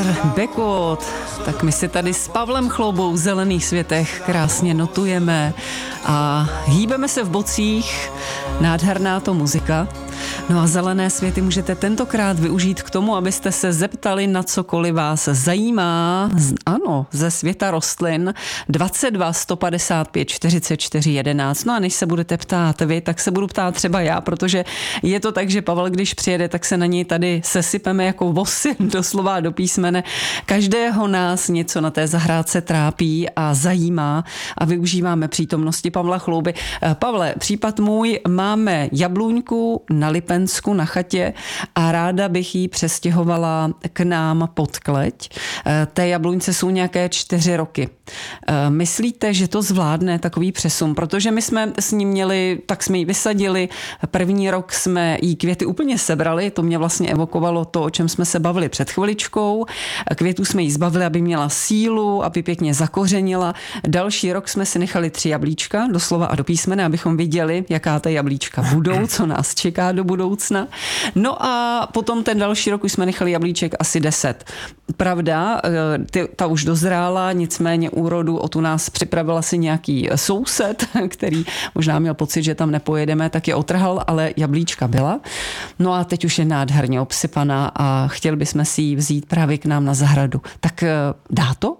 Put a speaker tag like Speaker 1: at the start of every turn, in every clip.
Speaker 1: Backward. Tak my si tady s Pavlem Chloubou v Zelených světech krásně notujeme a hýbeme se v bocích. Nádherná to muzika. No a Zelené světy můžete tentokrát využít k tomu, abyste se zeptali na cokoliv vás zajímá. Ano, ze světa rostlin 22 155 44 11. No a než se budete ptát vy, tak se budu ptát třeba já, protože je to tak, že Pavel, když přijede, tak se na něj tady sesypeme jako vosy doslova do písmene. Každého nás něco na té zahrádce trápí a zajímá a využíváme přítomnosti Pavla Chlouby. Pavle, případ můj, máme jabluňku na Lipensku na chatě a ráda bych ji přestěhovala k nám pod kleť. Té jabluňce jsou nějaké 4 roky. Myslíte, že to zvládne takový přesun? Protože my jsme s ní měli, tak jsme ji vysadili. První rok jsme jí květy úplně sebrali. To mě vlastně evokovalo to, o čem jsme se bavili před chviličkou. Květů jsme jí zbavili, aby měla sílu, aby pěkně zakořenila. Další rok jsme si nechali 3 jablíčka, doslova a do písmene, abychom viděli, jaká ta jablíčka budou, co nás čeká do budoucna. No a potom ten další rok už jsme nechali jablíček asi 10. Pravda, ta už dozrála, nicméně úrodu o tu nás připravil asi nějaký soused, který možná měl pocit, že tam nepojedeme, tak je otrhal, ale jablíčka byla. No a teď už je nádherně obsypaná a chtěli bychom si ji vzít právě k nám na zahradu. Tak dá to?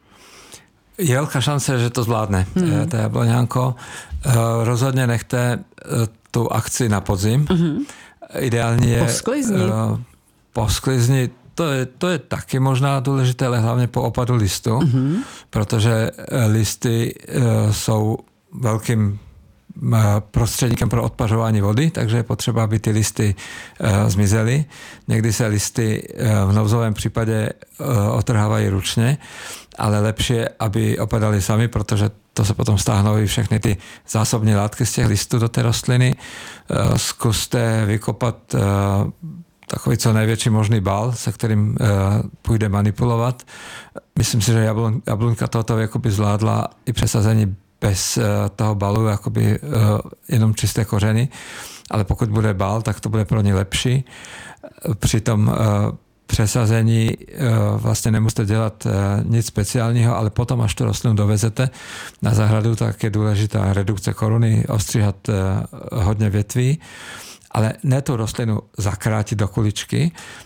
Speaker 2: Je veľká šance, že to zvládne. To jabloňánko. Rozhodne nechte tú akcii na podzim. Ideálne je posklizni. To je taky možná důležité, ale hlavně po opadu listu, protože listy jsou velkým prostředníkem pro odpařování vody, takže je potřeba, aby ty listy zmizely. Někdy se listy v nouzovém případě otrhávají ručně, ale lepší je, aby opadaly sami, protože to se potom stáhnou i všechny ty zásobní látky z těch listů do té rostliny. Zkuste vykopat takový co největší možný bal, se kterým půjde manipulovat. Myslím si, že jabluňka tohoto věku by zvládla i přesazení bez toho balu, jakoby jenom čisté kořeny, ale pokud bude bal, tak to bude pro ně lepší. Při tom přesazení vlastně nemusíte dělat nic speciálního, ale potom, až tu rostlinu dovezete na zahradu, tak je důležitá redukce koruny, ostříhat hodně větví, ale ne tu rostlinu zakrátit do kuličky,